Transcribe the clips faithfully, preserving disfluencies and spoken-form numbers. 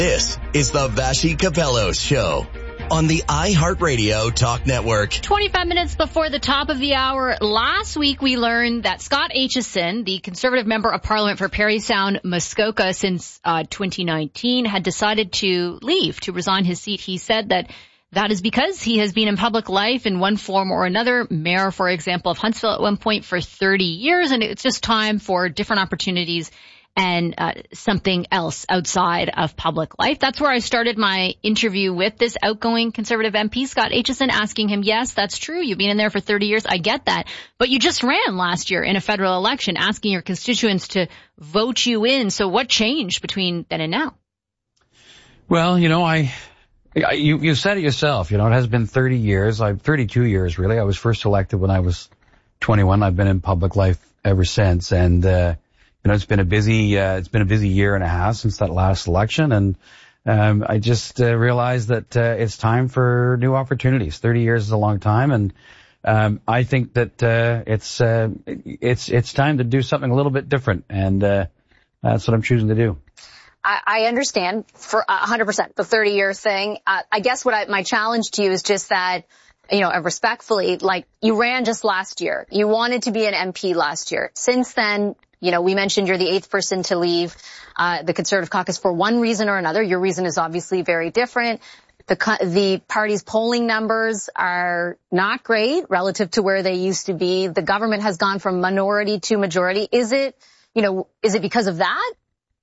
This is the Vassy Capello Show on the iHeartRadio Talk Network. twenty-five minutes before the top of the hour, last week we learned that Scott Aitchison, the Conservative Member of Parliament for Parry Sound Muskoka since uh, twenty nineteen, had decided to leave, to resign his seat. He said that that is because he has been in public life in one form or another, mayor, for example, of Huntsville at one point for thirty years, and it's just time for different opportunities and uh, something else outside of public life. That's where I started my interview with this outgoing Conservative M P, Scott Aitchison, asking him, yes, that's true. You've been in there for thirty years. I get that. But you just ran last year in a federal election, asking your constituents to vote you in. So what changed between then and now? Well, you know, I, I you, you said it yourself. You know, it has been thirty years. I'm thirty-two years, really. I was first elected when I was twenty-one. I've been in public life ever since. And, uh, You know, it's been a busy, uh, it's been a busy year and a half since that last election. And, um, I just, uh, realized that, uh, it's time for new opportunities. thirty years is a long time. And, um, I think that, uh, it's, uh, it's, it's time to do something a little bit different. And, uh, that's what I'm choosing to do. I, I understand for a hundred percent the thirty year thing. Uh, I guess what I, my challenge to you is just that, you know, respectfully, like you ran just last year. You wanted to be an M P last year. Since then, you know, we mentioned you're the eighth person to leave uh the Conservative caucus for one reason or another. Your reason is obviously very different. The the party's polling numbers are not great relative to where they used to be. The government has gone from minority to majority. Is it, you know, is it because of that?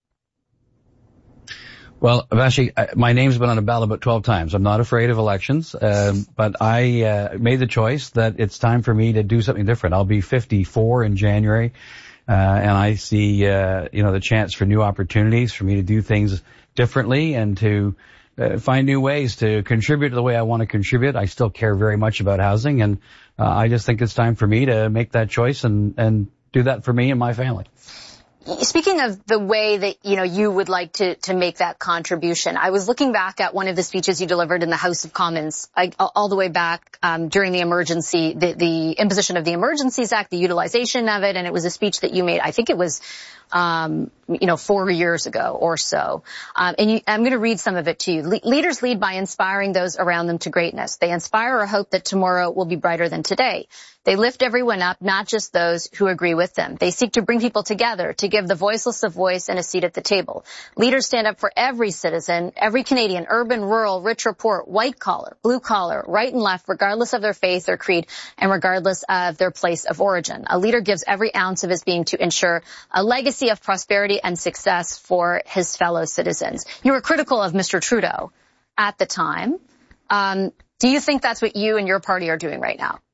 Well, Vassy, my name's been on a ballot about twelve times. I'm not afraid of elections, um, but I uh, made the choice that it's time for me to do something different. I'll be fifty-four in January. Uh, and I see, uh, you know, the chance for new opportunities for me to do things differently and to uh, find new ways to contribute the way I want to contribute. I still care very much about housing, and uh, I just think it's time for me to make that choice and, and do that for me and my family. Speaking of the way that, you know, you would like to, to make that contribution, I was looking back at one of the speeches you delivered in the House of Commons, I, all the way back um, during the emergency, the, the imposition of the Emergencies Act, the utilization of it, and it was a speech that you made, I think it was, um, you know, four years ago or so. Um, and you, I'm going to read some of it to you. Le- leaders lead by inspiring those around them to greatness. They inspire a hope that tomorrow will be brighter than today. They lift everyone up, not just those who agree with them. They seek to bring people together, to give the voiceless a voice and a seat at the table. Leaders stand up for every citizen, every Canadian, urban, rural, rich or poor, white collar, blue collar, right and left, regardless of their faith or creed, and regardless of their place of origin. A leader gives every ounce of his being to ensure a legacy of prosperity and success for his fellow citizens. You were critical of Mister Trudeau at the time. Um, do you think that's what you and your party are doing right now?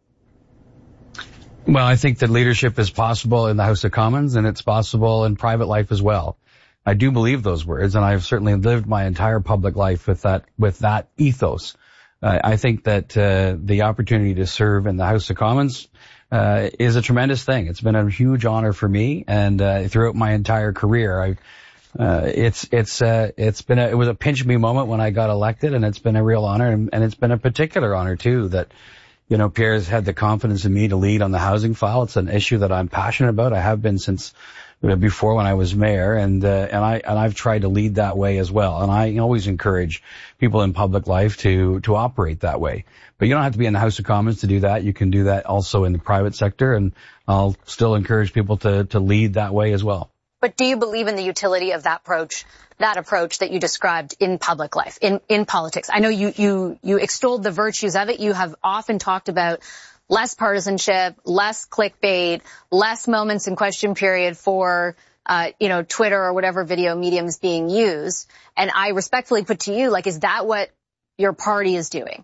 Well, I think that leadership is possible in the House of Commons, and it's possible in private life as well. I do believe those words, and I've certainly lived my entire public life with that with that ethos. Uh, I think that uh, the opportunity to serve in the House of Commons uh, is a tremendous thing. It's been a huge honor for me, and uh, throughout my entire career, I uh, it's it's uh, it's been a, it was a pinch me moment when I got elected, and it's been a real honor, and, and it's been a particular honor too that. You know, Pierre's had the confidence in me to lead on the housing file. It's an issue that I'm passionate about. I have been since before when I was mayor, and uh, and I and I've tried to lead that way as well. And I always encourage people in public life to to operate that way. But you don't have to be in the House of Commons to do that. You can do that also in the private sector, and I'll still encourage people to to lead that way as well. But do you believe in the utility of that approach, that approach that you described in public life, in, in politics? I know you, you, you extolled the virtues of it. You have often talked about less partisanship, less clickbait, less moments in question period for, uh, you know, Twitter or whatever video medium is being used. And I respectfully put to you, like, is that what your party is doing?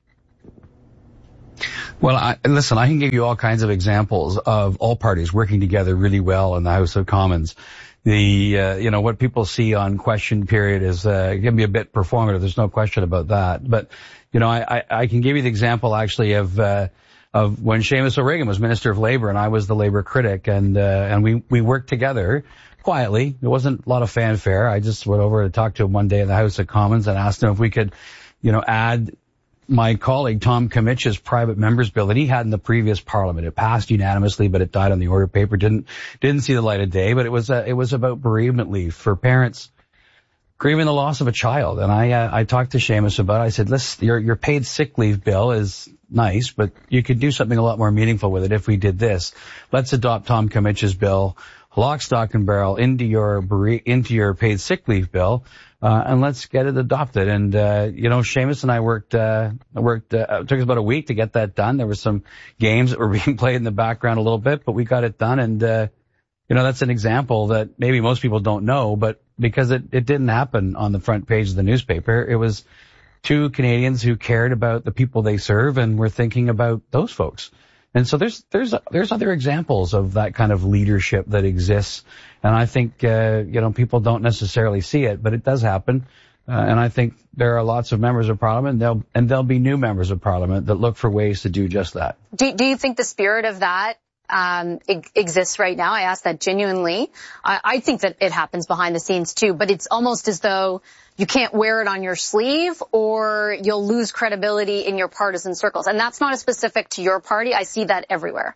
Well, I, listen, I can give you all kinds of examples of all parties working together really well in the House of Commons. The, uh, you know, what people see on question period is, uh, can be a bit performative. There's no question about that. But, you know, I, I, I can give you the example actually of, uh, of when Seamus O'Regan was Minister of Labour and I was the Labour critic, and, uh, and we, we worked together quietly. There wasn't a lot of fanfare. I just went over to talk to him one day in the House of Commons and asked him if we could, you know, add my colleague Tom Kamich's private members bill that he had in the previous parliament. It passed unanimously, but it died on the order paper. Didn't, didn't see the light of day, but it was, uh, it was about bereavement leave for parents grieving the loss of a child. And I, uh, I talked to Seamus about it. I said, listen, your, your paid sick leave bill is nice, but you could do something a lot more meaningful with it if we did this. Let's adopt Tom Kamich's bill, lock, stock, and barrel into your, into your paid sick leave bill, uh, and let's get it adopted. And, uh, you know, Seamus and I worked, uh, worked, uh, it took us about a week to get that done. There were some games that were being played in the background a little bit, but we got it done. And, uh, you know, that's an example that maybe most people don't know, but because it, it didn't happen on the front page of the newspaper, it was two Canadians who cared about the people they serve and were thinking about those folks. And so there's, there's, there's other examples of that kind of leadership that exists. And I think, uh, you know, people don't necessarily see it, but it does happen. Uh, and I think there are lots of members of parliament, and there'll, and there'll be new members of parliament that look for ways to do just that. Do, do you think the spirit of that um exists right now? I ask that genuinely. I, I think that it happens behind the scenes too, but it's almost as though you can't wear it on your sleeve or you'll lose credibility in your partisan circles. And that's not a specific to your party. I see that everywhere.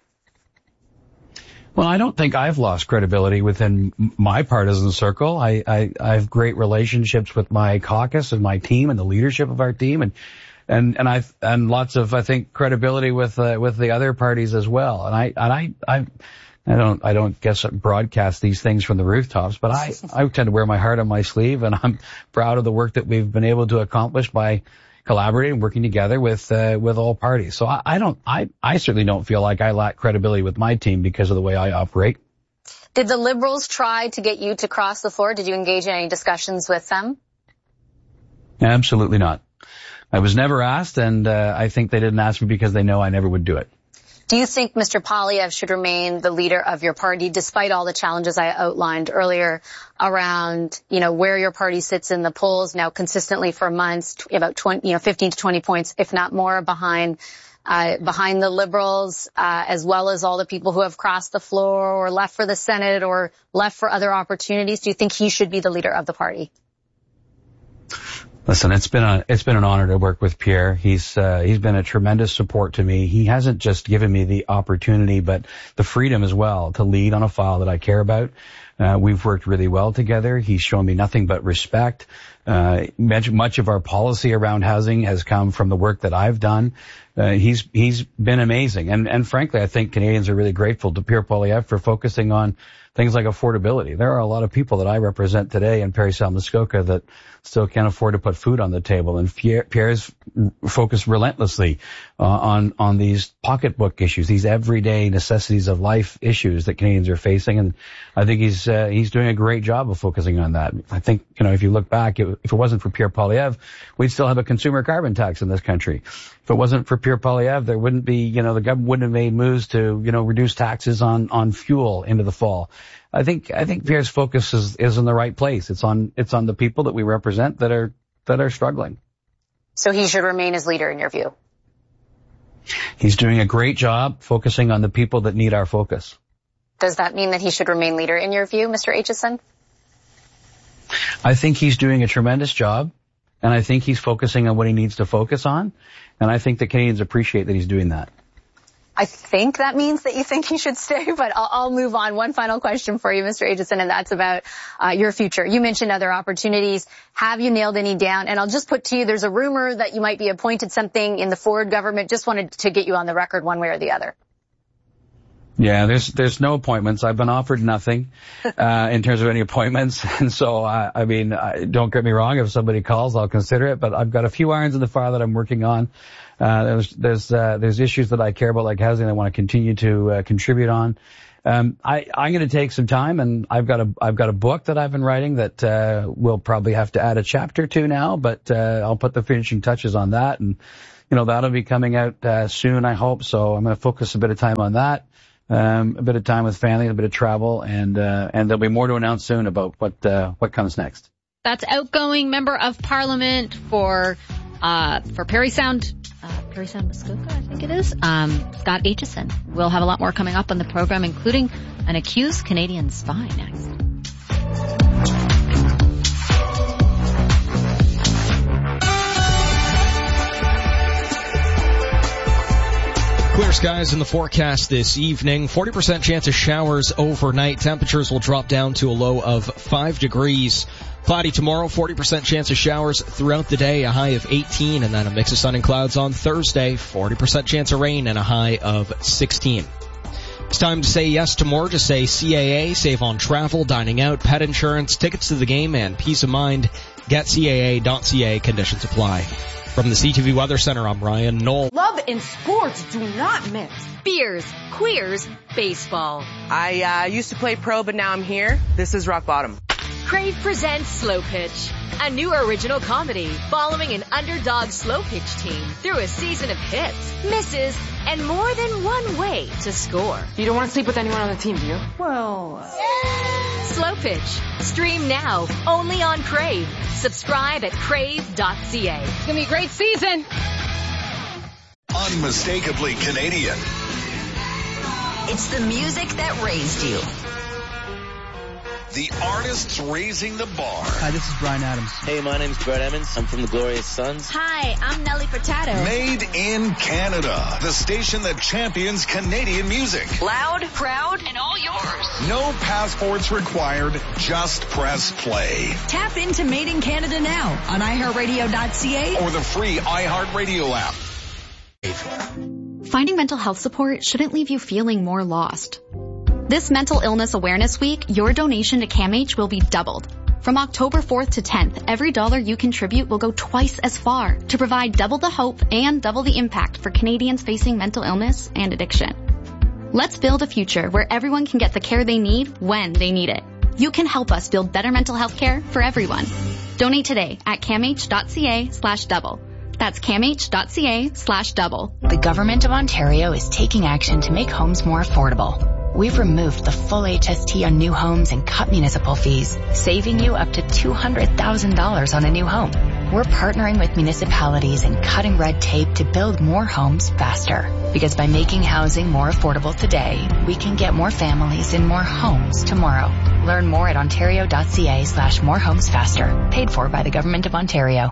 Well, I don't think I've lost credibility within my partisan circle. I, I, I have great relationships with my caucus and my team and the leadership of our team, and and and I and lots of I think credibility with uh, with the other parties as well. And I and I I I don't I don't guess broadcast these things from the rooftops, but I I tend to wear my heart on my sleeve, and I'm proud of the work that we've been able to accomplish by collaborating, working together with uh, with all parties. So I, I don't I I certainly don't feel like I lack credibility with my team because of the way I operate. Did the Liberals try to get you to cross the floor? Did you engage in any discussions with them? Absolutely not. I was never asked, and uh, I think they didn't ask me because they know I never would do it. Do you think Mister Poilievre should remain the leader of your party, despite all the challenges I outlined earlier around, you know, where your party sits in the polls now consistently for months, about twenty, you know, fifteen to twenty points, if not more, behind uh, behind the Liberals, uh, as well as all the people who have crossed the floor or left for the Senate or left for other opportunities? Do you think he should be the leader of the party? Listen, it's been a, it's been an honor to work with Pierre. He's, uh, he's been a tremendous support to me. He hasn't just given me the opportunity, but the freedom as well to lead on a file that I care about. Uh, we've worked really well together. He's shown me nothing but respect. Uh, much, much of our policy around housing has come from the work that I've done. Uh, he's, he's been amazing. And, and frankly, I think Canadians are really grateful to Pierre Poilievre for focusing on things like affordability. There are a lot of people that I represent today in Parry Sound Muskoka that still can't afford to put food on the table. And Pierre, Pierre's focused relentlessly uh, on, on these pocketbook issues, these everyday necessities of life issues that Canadians are facing. And I think he's, uh, he's doing a great job of focusing on that. I think, you know, if you look back, it, if it wasn't for Pierre Poilievre, we'd still have a consumer carbon tax in this country. If it wasn't for Pierre Poilievre, there wouldn't be, you know, the government wouldn't have made moves to, you know, reduce taxes on, on fuel into the fall. I think, I think Pierre's focus is, is in the right place. It's on, it's on the people that we represent that are, that are struggling. So he should remain as leader in your view? He's doing a great job focusing on the people that need our focus. Does that mean that he should remain leader in your view, Mister Aitchison? I think he's doing a tremendous job, and I think he's focusing on what he needs to focus on, and I think that Canadians appreciate that he's doing that. I think that means that you think he should stay, but I'll, I'll move on. One final question for you, Mister Aitchison, and that's about uh, your future. You mentioned other opportunities. Have you nailed any down? And I'll just put to you, there's a rumor that you might be appointed something in the Ford government. Just wanted to get you on the record one way or the other. Yeah, there's there's no appointments. I've been offered nothing uh in terms of any appointments, and so I, I mean, I, don't get me wrong. If somebody calls, I'll consider it. But I've got a few irons in the fire that I'm working on. Uh There's there's uh, there's issues that I care about, like housing, that I want to continue to uh, contribute on. Um, I I'm going to take some time, and I've got a I've got a book that I've been writing that uh, we'll probably have to add a chapter to now, but uh, I'll put the finishing touches on that, and you know that'll be coming out uh, soon, I hope. So I'm going to focus a bit of time on that. Um, a bit of time with family, a bit of travel, and uh, and there'll be more to announce soon about what uh, what comes next. That's outgoing member of Parliament for uh, for Parry Sound, uh, Parry Sound Muskoka, I think it is, um, Scott Aitchison. We'll have a lot more coming up on the program, including an accused Canadian spy next. Clear skies in the forecast this evening. forty percent chance of showers overnight. Temperatures will drop down to a low of five degrees Cloudy tomorrow, forty percent chance of showers throughout the day, a high of eighteen, and then a mix of sun and clouds on Thursday, forty percent chance of rain and a high of sixteen. It's time to say yes to more. Just say C A A, save on travel, dining out, pet insurance, tickets to the game, and peace of mind. Get C A A dot C A. Conditions apply. From the C T V Weather Center, I'm Ryan Knoll. Love and sports do not mix. Beers, queers, baseball. I uh, used to play pro, but now I'm here. This is rock bottom. Crave presents Slow Pitch, a new original comedy following an underdog slow pitch team through a season of hits, misses, and more than one way to score. You don't want to sleep with anyone on the team, do you? Well... Slow Pitch. Stream now, only on Crave. Subscribe at crave dot C A. It's going to be a great season. Unmistakably Canadian. It's the music that raised you. The artists raising the bar. Hi, this is Bryan Adams. Hey, my name's Brett Emmons. I'm from the Glorious Sons. Hi, I'm Nelly Furtado. Made in Canada. The station that champions Canadian music. Loud, proud, and all yours. No passports required. Just press play. Tap into Made in Canada now on i heart radio dot C A or the free iHeartRadio app. Finding mental health support shouldn't leave you feeling more lost. This Mental Illness Awareness Week, your donation to CAMH will be doubled. From October fourth to tenth, every dollar you contribute will go twice as far to provide double the hope and double the impact for Canadians facing mental illness and addiction. Let's build a future where everyone can get the care they need when they need it. You can help us build better mental health care for everyone. Donate today at camh dot C A slash double. That's camh dot C A slash double. The Government of Ontario is taking action to make homes more affordable. We've removed the full H S T on new homes and cut municipal fees, saving you up to two hundred thousand dollars on a new home. We're partnering with municipalities and cutting red tape to build more homes faster. Because by making housing more affordable today, we can get more families in more homes tomorrow. Learn more at ontario dot C A slash more homes faster. Paid for by the Government of Ontario.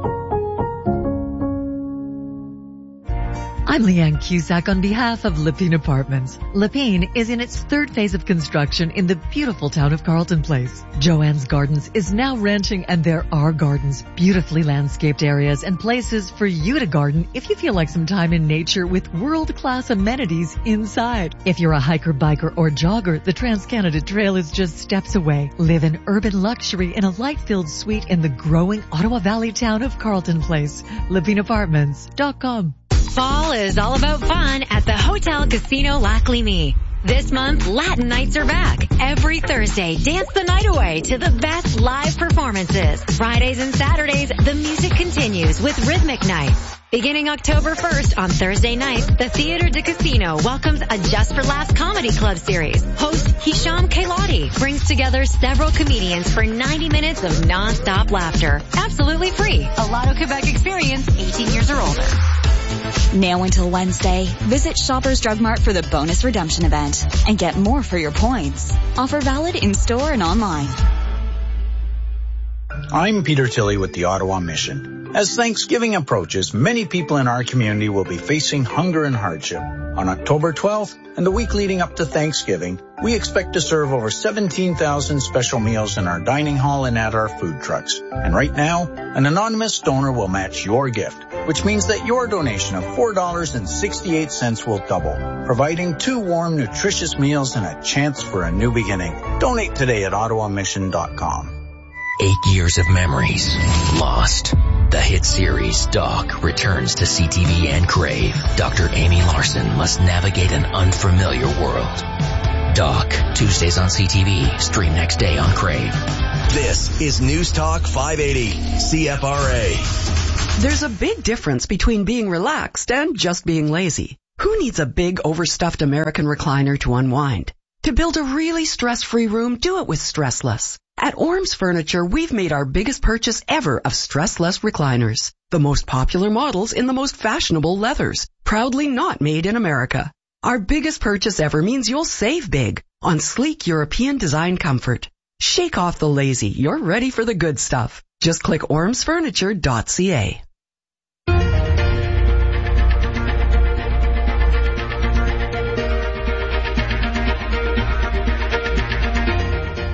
I'm Leanne Cusack on behalf of Lepine Apartments. Lepine is in its third phase of construction in the beautiful town of Carleton Place. Joanne's Gardens is now renting, and there are gardens, beautifully landscaped areas, and places for you to garden if you feel like some time in nature with world-class amenities inside. If you're a hiker, biker, or jogger, the Trans-Canada Trail is just steps away. Live in urban luxury in a light-filled suite in the growing Ottawa Valley town of Carleton Place. Lepine Apartments dot com. Fall is all about fun at the Hotel Casino Lac Lémy. This month, Latin nights are back. Every Thursday, dance the night away to the best live performances. Fridays and Saturdays, the music continues with Rhythmic Nights. Beginning October first on Thursday nights, the Theatre de Casino welcomes a Just for Laughs Comedy Club series. Host Hisham Kailati brings together several comedians for ninety minutes of non-stop laughter. Absolutely free. A Lotto Quebec experience, eighteen years or older. Now until Wednesday, visit Shoppers Drug Mart for the bonus redemption event and get more for your points. Offer valid in-store and online. I'm Peter Tilley with the Ottawa Mission. As Thanksgiving approaches, many people in our community will be facing hunger and hardship. On October twelfth and the week leading up to Thanksgiving, we expect to serve over seventeen thousand special meals in our dining hall and at our food trucks. And right now, an anonymous donor will match your gift, which means that your donation of four dollars and sixty-eight cents will double, providing two warm, nutritious meals and a chance for a new beginning. Donate today at ottawa mission dot com. Eight years of memories lost. The hit series Doc returns to C T V and Crave. Doctor Amy Larson must navigate an unfamiliar world. Doc, Tuesdays on C T V, stream next day on Crave. This is News Talk five eighty, C F R A. There's a big difference between being relaxed and just being lazy. Who needs a big overstuffed American recliner to unwind? To build a really stress-free room, do it with Stressless. At Orms Furniture, we've made our biggest purchase ever of Stressless recliners. The most popular models in the most fashionable leathers, proudly not made in America. Our biggest purchase ever means you'll save big on sleek European design comfort. Shake off the lazy. You're ready for the good stuff. Just click orms furniture dot c a.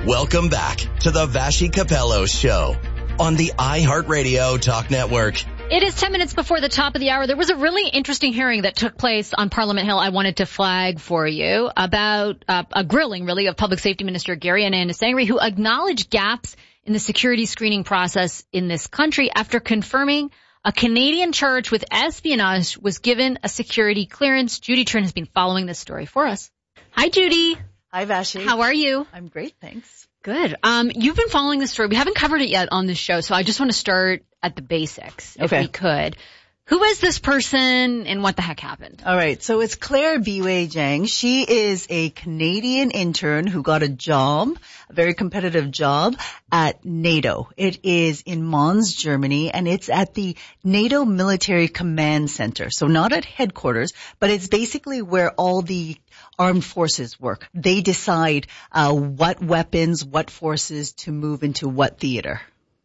Welcome back to the Vassy Capello Show on the iHeartRadio Talk Network. It is ten minutes before the top of the hour. There was a really interesting hearing that took place on Parliament Hill I wanted to flag for you about uh, a grilling, really, of Public Safety Minister Gary Anand-Sangri, who acknowledged gaps in the security screening process in this country after confirming a Canadian charge with espionage was given a security clearance. Judy Trinh has been following this story for us. Hi, Judy. Hi, Vassy. How are you? I'm great, thanks. Good. Um, you've been following this story. We haven't covered it yet on this show, so I just want to start at the basics, if okay. we could. Who is this person and what the heck happened? All right. So it's Claire Biwei Jiang. She is a Canadian intern who got a job, a very competitive job at NATO. It is in Mons, Germany, and it's at the NATO Military Command Center. So not at headquarters, but it's basically where all the armed forces work. They decide uh, what weapons, what forces to move into what theater.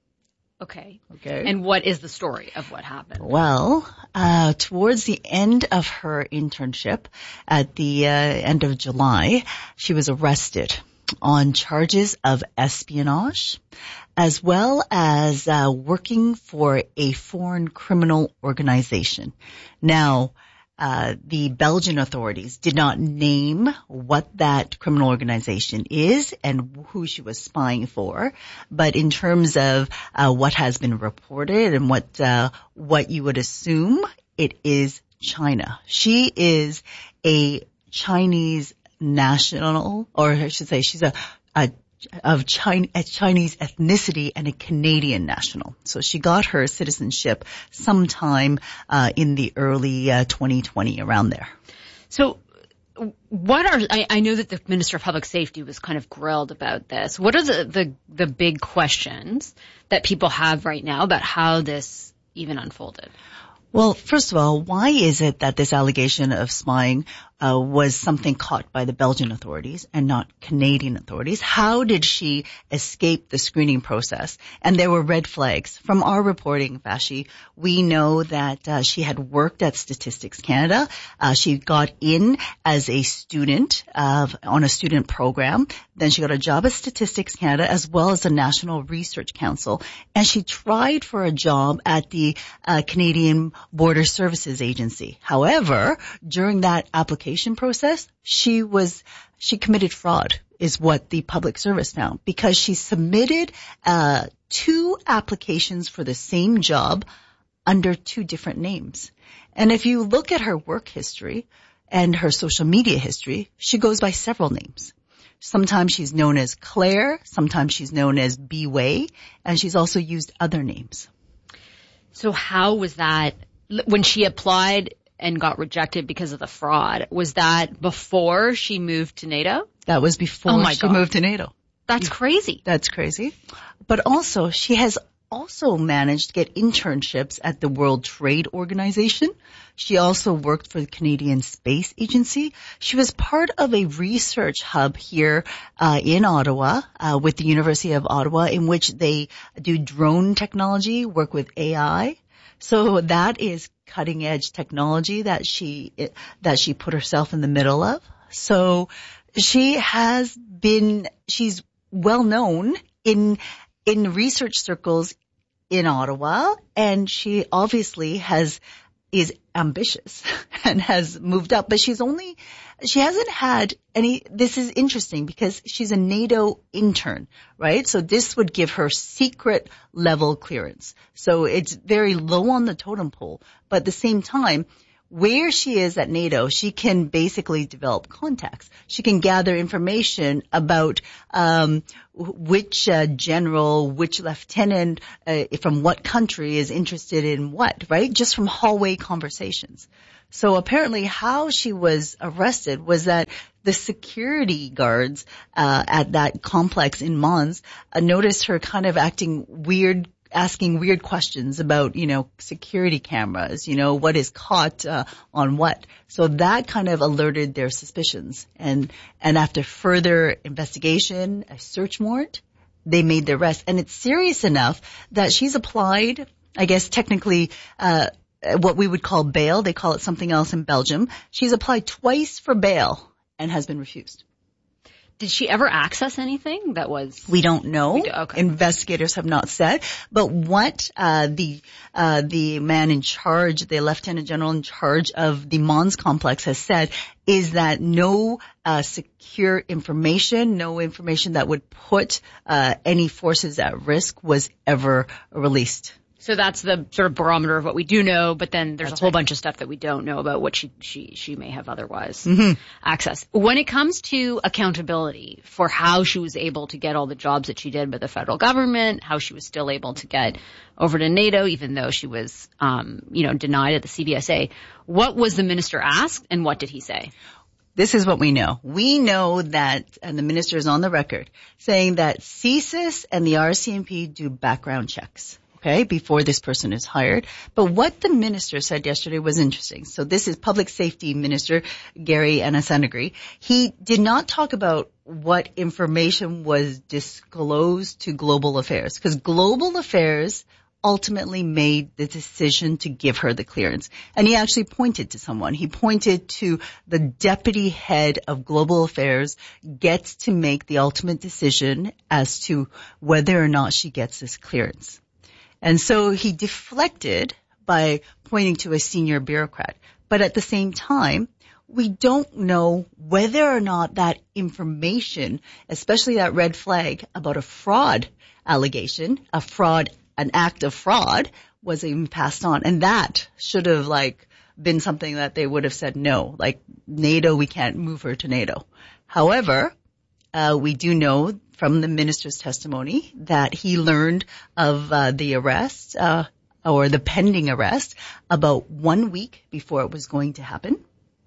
Okay. Okay. And what is the story of what happened? Well, uh, towards the end of her internship, at the uh, end of July, she was arrested on charges of espionage, as well as uh, working for a foreign criminal organization. Now, Uh, the Belgian authorities did not name what that criminal organization is and who she was spying for. But in terms of uh, what has been reported and what uh, what you would assume, it is China. She is a Chinese national, or I should say she's a, a of China, a Chinese ethnicity and a Canadian national. So she got her citizenship sometime uh, in the early uh, twenty twenty, around there. So what are, I, I know that the Minister of Public Safety was kind of grilled about this. What are the, the, the big questions that people have right now about how this even unfolded? Well, first of all, why is it that this allegation of spying uh, was something caught by the Belgian authorities and not Canadian authorities? How did she escape the screening process? And there were red flags. From our reporting, Vassy, we know that uh, she had worked at Statistics Canada. Uh, she got in as a student uh, on a student program. Then she got a job at Statistics Canada as well as the National Research Council. And she tried for a job at the uh, Canadian Border Services Agency. However, during that application process, she was, she committed fraud, is what the public service found, because she submitted uh two applications for the same job under two different names. And if you look at her work history and her social media history, she goes by several names. Sometimes she's known as Claire, sometimes she's known as Biwei, and she's also used other names. So how was that, when she applied and got rejected because of the fraud, was that before she moved to NATO? That was before oh my she God. moved to NATO. That's crazy. That's crazy. But also, she has also managed to get internships at the World Trade Organization. She also worked for the Canadian Space Agency. She was part of a research hub here uh, in Ottawa uh, with the University of Ottawa, in which they do drone technology, work with A I. So that is cutting edge technology that she that she put herself in the middle of. So she has been, she's well known in in research circles in Ottawa, and she obviously has is ambitious and has moved up, but she's only, she hasn't had any, this is interesting because she's a NATO intern, right? So this would give her secret level clearance. So it's very low on the totem pole, but at the same time, where she is at NATO, she can basically develop contacts. She can gather information about um which uh, general, which lieutenant uh, from what country is interested in what, right? Just from hallway conversations. So apparently how she was arrested was that the security guards uh at that complex in Mons uh, noticed her kind of acting weird, asking weird questions about, you know, security cameras, you know, what is caught uh, on what. So that kind of alerted their suspicions. And and after further investigation, a search warrant, they made the arrest. And it's serious enough that she's applied, I guess technically, uh what we would call bail. They call it something else in Belgium. She's applied twice for bail and has been refused. did she ever access anything that was? We don't know. We do, okay. Investigators have not said. But what uh the uh the man in charge, the lieutenant general in charge of the Mons complex has said is that no uh secure information, no information that would put uh any forces at risk was ever released. So that's the sort of barometer of what we do know, but then there's That's a whole right. bunch of stuff that we don't know about what she she she may have otherwise Mm-hmm. access. When it comes to accountability for how she was able to get all the jobs that she did with the federal government, how she was still able to get over to NATO, even though she was, um, you know, denied at the C B S A, what was the minister asked and what did he say? This is what we know. We know that, and the minister is on the record, saying that C S I S and the R C M P do background checks. Okay, before this person is hired. But what the minister said yesterday was interesting. So this is Public Safety Minister Gary Anasanagri. He did not talk about what information was disclosed to Global Affairs, because Global Affairs ultimately made the decision to give her the clearance. And he actually pointed to someone. He pointed to the deputy head of Global Affairs gets to make the ultimate decision as to whether or not she gets this clearance. And so he deflected by pointing to a senior bureaucrat. But at the same time, we don't know whether or not that information, especially that red flag about a fraud allegation, a fraud, an act of fraud, was even passed on. And that should have like been something that they would have said no, like NATO, we can't move her to NATO. However, uh, we do know from the minister's testimony that he learned of uh, the arrest uh, or the pending arrest about one week before it was going to happen.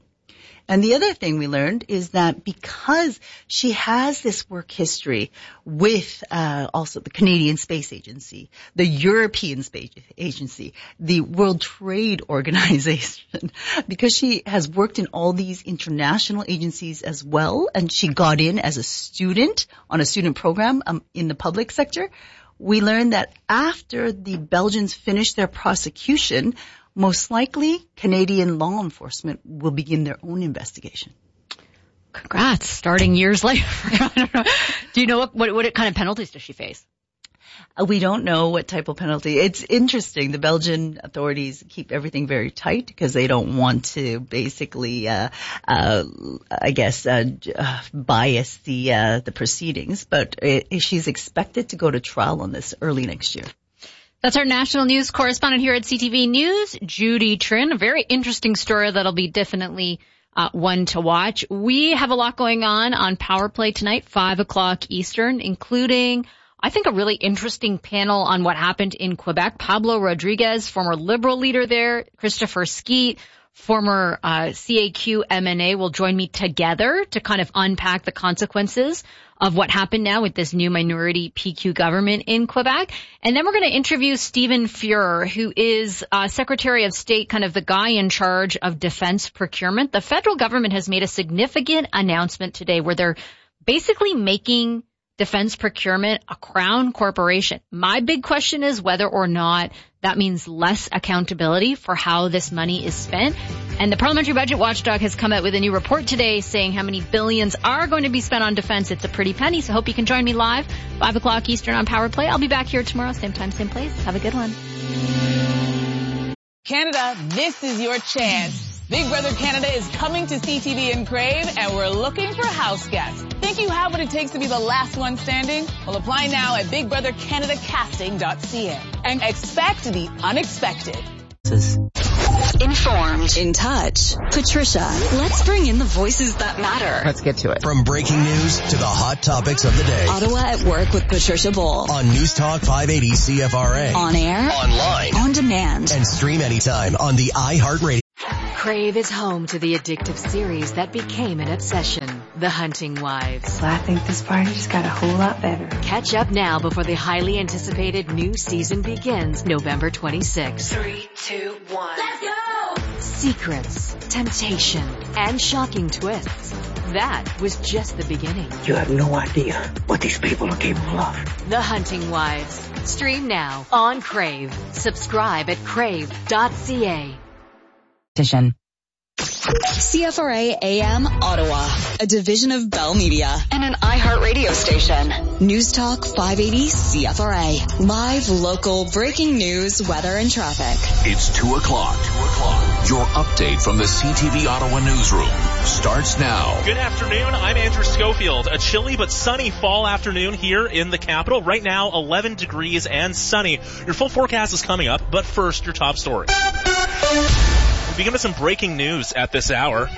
And the other thing we learned is that because she has this work history with uh, also the Canadian Space Agency, the European Space Agency, the World Trade Organization, because she has worked in all these international agencies as well, and she got in as a student on a student program um, in the public sector, we learned that after the Belgians finished their prosecution, most likely, Canadian law enforcement will begin their own investigation. Congrats, starting years later. I don't know. Do you know what, what, what kind of penalties does she face? Uh, we don't know what type of penalty. It's interesting. The Belgian authorities keep everything very tight because they don't want to basically, uh, uh, I guess, uh, uh, bias the, uh, the proceedings. But it, she's expected to go to trial on this early next year. That's our national news correspondent here at C T V News, Judy Trin. A very interesting story that'll be definitely uh, one to watch. We have a lot going on on Power Play tonight, five o'clock Eastern, including, I think, a really interesting panel on what happened in Quebec. Pablo Rodriguez, former Liberal leader there, Christopher Skeet, former uh, C A Q M N A, will join me together to kind of unpack the consequences of what happened now with this new minority P Q government in Quebec. And then we're going to interview Stephen Fuhrer, who is uh, Secretary of State, kind of the guy in charge of defense procurement. The federal government has made a significant announcement today where they're basically making defense procurement a crown corporation. My big question is whether or not that means less accountability for how this money is spent. And the Parliamentary Budget Watchdog has come out with a new report today saying how many billions are going to be spent on defense. It's a pretty penny, so hope you can join me live, five o'clock Eastern on Power Play. I'll be back here tomorrow, same time, same place. Have a good one. Canada, this is your chance. Big Brother Canada is coming to C T V and Crave, and we're looking for house guests. Think you have what it takes to be the last one standing? Well, apply now at big brother canada casting dot c a and expect the unexpected. Informed, in touch. Patricia, let's bring in the voices that matter. Let's get to it. From breaking news to the hot topics of the day. Ottawa at Work with Patricia Bull. On News Talk five eighty C F R A. On air. Online. On demand. And stream anytime on the iHeartRadio. Crave is home to the addictive series that became an obsession, The Hunting Wives. Well, I think this party just got a whole lot better. Catch up now before the highly anticipated new season begins November twenty-sixth. Three, two, one. Let's go! Secrets, temptation, and shocking twists. That was just the beginning. You have no idea what these people are capable of. The Hunting Wives. Stream now on Crave. Subscribe at crave dot c a. C F R A A M Ottawa, a division of Bell Media and an iHeartRadio station. News Talk five eighty C F R A. Live, local, breaking news, weather, and traffic. It's two o'clock. two o'clock. Your update from the C T V Ottawa newsroom starts now. Good afternoon. I'm Andrew Schofield. A chilly but sunny fall afternoon here in the capital. Right now, eleven degrees and sunny. Your full forecast is coming up, but first, your top story. We begin with some breaking news at this hour.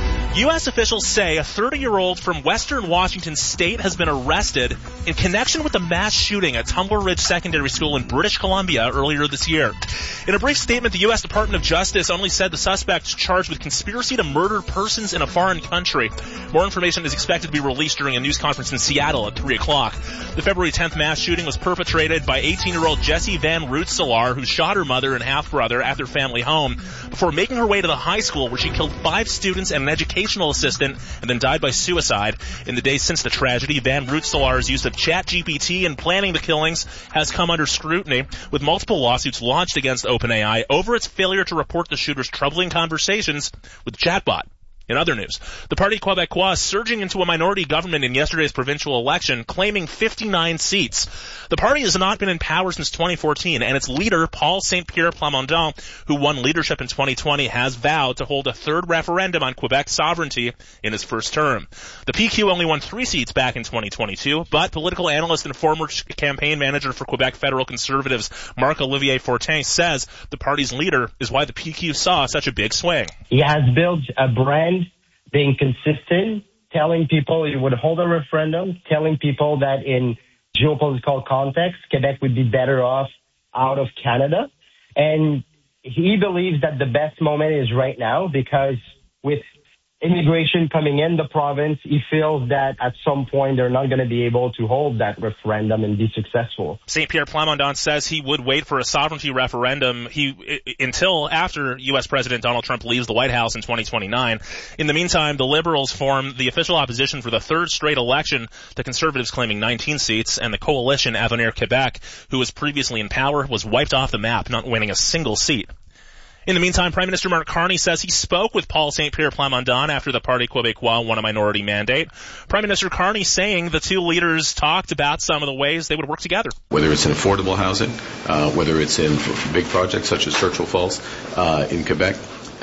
U S officials say a thirty-year-old from Western Washington State has been arrested in connection with the mass shooting at Tumbler Ridge Secondary School in British Columbia earlier this year. In a brief statement, the U S Department of Justice only said the suspect is charged with conspiracy to murder persons in a foreign country. More information is expected to be released during a news conference in Seattle at three o'clock. The February tenth mass shooting was perpetrated by eighteen-year-old Jessie Van Rootselaar, who shot her mother and half-brother at their family home before making her way to the high school, where she killed five students and an educational assistant and then died by suicide. In the days since the tragedy, Van Rootselaar's use of ChatGPT in planning the killings has come under scrutiny, with multiple lawsuits launched against OpenAI over its failure to report the shooter's troubling conversations with chatbot. In other news, the Parti Québécois surging into a minority government in yesterday's provincial election, claiming fifty-nine seats. The party has not been in power since twenty fourteen, and its leader, Paul Saint-Pierre Plamondon, who won leadership in twenty twenty, has vowed to hold a third referendum on Quebec's sovereignty in his first term. The P Q only won three seats back in twenty twenty-two, but political analyst and former campaign manager for Quebec Federal Conservatives, Marc-Olivier Fortin, says the party's leader is why the P Q saw such a big swing. He has built a brand, being consistent, telling people he would hold a referendum, telling people that in geopolitical context, Quebec would be better off out of Canada. And he believes that the best moment is right now, because with immigration coming in the province, he feels that at some point they're not going to be able to hold that referendum and be successful. Saint-Pierre Plamondon says he would wait for a sovereignty referendum he, until after U S President Donald Trump leaves the White House in twenty twenty-nine. In the meantime, the Liberals form the official opposition for the third straight election, the Conservatives claiming nineteen seats, and the coalition Avenir Quebec, who was previously in power, was wiped off the map, not winning a single seat. In the meantime, Prime Minister Mark Carney says he spoke with Paul Saint-Pierre Plamondon after the Parti Québécois won a minority mandate. Prime Minister Carney saying the two leaders talked about some of the ways they would work together. Whether it's in affordable housing, uh, whether it's in big projects such as Churchill Falls uh, in Quebec,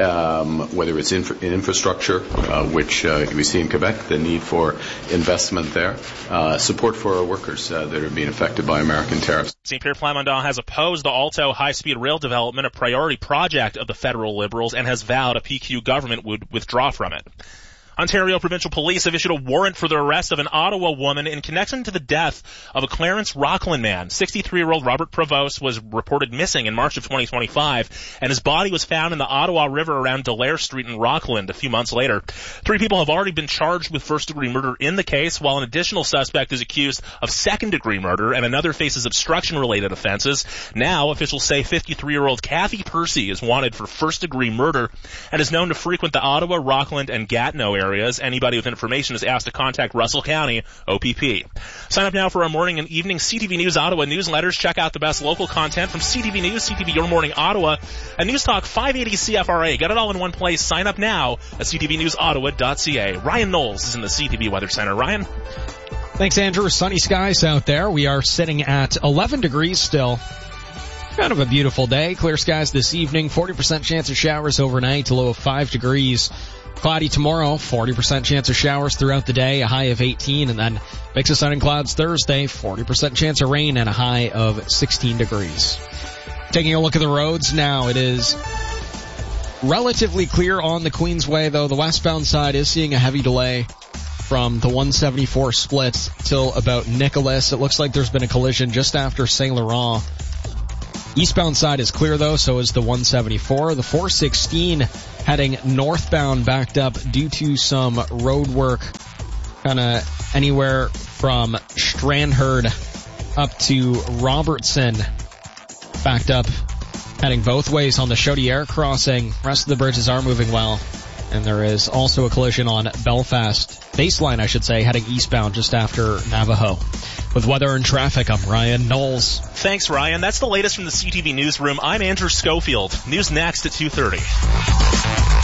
um, whether it's in, in infrastructure, uh, which uh, we see in Quebec, the need for investment there, uh, support for our workers uh, that are being affected by American tariffs. Saint-Pierre Plamondon has opposed the Alto high-speed rail development, a priority project of the federal Liberals, and has vowed a P Q government would withdraw from it. Ontario Provincial Police have issued a warrant for the arrest of an Ottawa woman in connection to the death of a Clarence Rockland man. sixty-three-year-old Robert Provost was reported missing in March of twenty twenty-five, and his body was found in the Ottawa River around Dallaire Street in Rockland a few months later. Three people have already been charged with first-degree murder in the case, while an additional suspect is accused of second-degree murder, and another faces obstruction-related offenses. Now, officials say fifty-three-year-old Kathy Percy is wanted for first-degree murder and is known to frequent the Ottawa, Rockland, and Gatineau areas. Anybody with information is asked to contact Russell County O P P. Sign up now for our morning and evening C T V News Ottawa newsletters. Check out the best local content from C T V News, C T V Your Morning Ottawa, and News Talk five eighty C F R A. Get it all in one place. Sign up now at c t v news ottawa dot c a. Ryan Knowles is in the C T V Weather Center. Ryan? Thanks, Andrew. Sunny skies out there. We are sitting at eleven degrees still. Kind of a beautiful day. Clear skies this evening. forty percent chance of showers overnight, a low of five degrees. Cloudy tomorrow, forty percent chance of showers throughout the day, a high of eighteen, and then mix of sun and clouds Thursday, forty percent chance of rain and a high of sixteen degrees. Taking a look at the roads now, it is relatively clear on the Queensway, though the westbound side is seeing a heavy delay from the one seventy-four split till about Nicholas. It looks like there's been a collision just after Saint Laurent. Eastbound side is clear, though, so is the one seventy-four. The four sixteen heading northbound backed up due to some road work, kind of anywhere from Stranherd up to Robertson, backed up, heading both ways on the Chaudière crossing. Rest of the bridges are moving well. And there is also a collision on Belfast, baseline I should say, heading eastbound just after Navajo. With weather and traffic, I'm Ryan Knowles. Thanks, Ryan. That's the latest from the C T V Newsroom. I'm Andrew Schofield. News next at two thirty.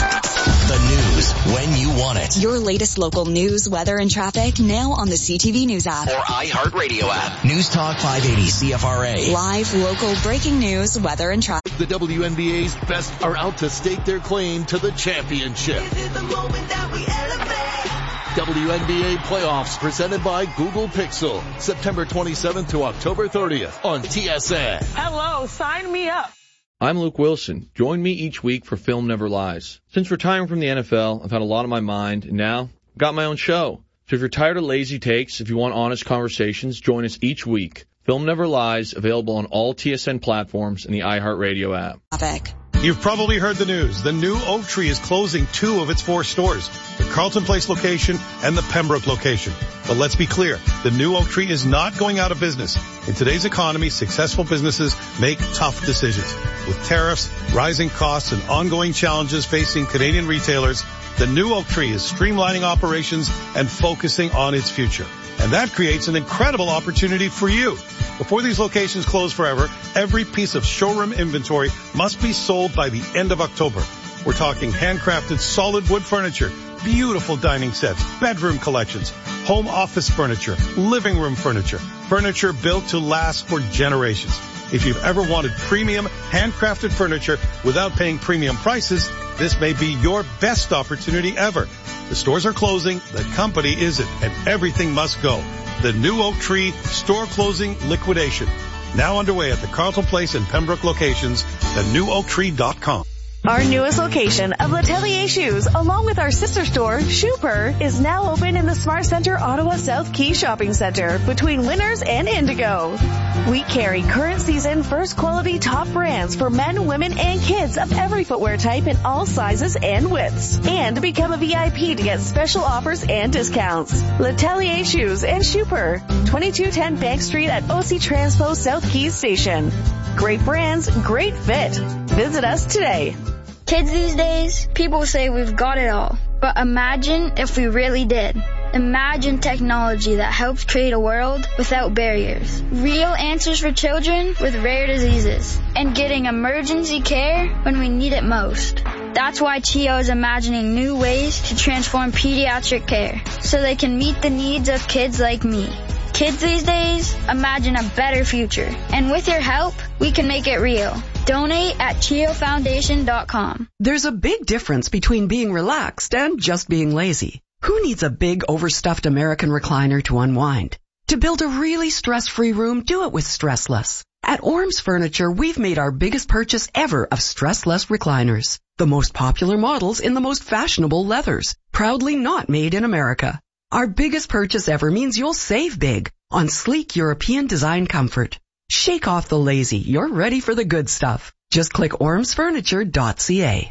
The news when you want it. Your latest local news, weather, and traffic now on the C T V News app. Or iHeartRadio app. News Talk five eighty C F R A. Live, local, breaking news, weather, and traffic. The W N B A's best are out to stake their claim to the championship. This is the moment that we elevate. W N B A playoffs presented by Google Pixel. September twenty-seventh to October thirtieth on T S N. Hello, sign me up. I'm Luke Wilson. Join me each week for Film Never Lies. Since retiring from the N F L, I've had a lot on my mind, and now I've got my own show. So if you're tired of lazy takes, if you want honest conversations, join us each week. Film Never Lies, available on all T S N platforms and the iHeartRadio app. Traffic. You've probably heard the news. The new Oak Tree is closing two of its four stores, the Carlton Place location and the Pembroke location. But let's be clear, the new Oak Tree is not going out of business. In today's economy, successful businesses make tough decisions. With tariffs, rising costs, and ongoing challenges facing Canadian retailers, the new Oak Tree is streamlining operations and focusing on its future. And that creates an incredible opportunity for you. Before these locations close forever, every piece of showroom inventory must be sold by the end of October. We're talking handcrafted solid wood furniture, beautiful dining sets, bedroom collections, home office furniture, living room furniture, furniture built to last for generations. If you've ever wanted premium handcrafted furniture without paying premium prices, this may be your best opportunity ever. The stores are closing, the company isn't, and everything must go. The new Oak Tree store closing liquidation. Now underway at the Carlton Place and Pembroke locations, the new oak tree dot com. Our newest location of L'Atelier Shoes, along with our sister store, Shooper, is now open in the Smart Center Ottawa South Key Shopping Center between Winners and Indigo. We carry current season first quality top brands for men, women, and kids of every footwear type in all sizes and widths. And become a V I P to get special offers and discounts. L'Atelier Shoes and Shooper, twenty-two ten Bank Street at O C Transpo South Keys Station. Great brands, great fit. Visit us today. Kids these days, people say we've got it all. But imagine if we really did. Imagine technology that helps create a world without barriers. Real answers for children with rare diseases. And getting emergency care when we need it most. That's why C H I O is imagining new ways to transform pediatric care so they can meet the needs of kids like me. Kids these days, imagine a better future. And with your help, we can make it real. Donate at chio foundation dot com. There's a big difference between being relaxed and just being lazy. Who needs a big overstuffed American recliner to unwind? To build a really stress-free room, do it with Stressless. At Orms Furniture, we've made our biggest purchase ever of Stressless recliners. The most popular models in the most fashionable leathers. Proudly not made in America. Our biggest purchase ever means you'll save big on sleek European design comfort. Shake off the lazy. You're ready for the good stuff. Just click orms furniture dot c a.